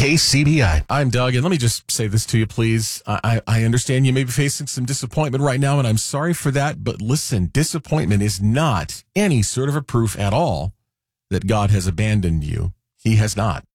KCBI. I'm Doug, and let me just say this to you, please. I understand you may be facing some disappointment right now, and I'm sorry for that. But listen, disappointment is not any sort of a proof at all that God has abandoned you. He has not.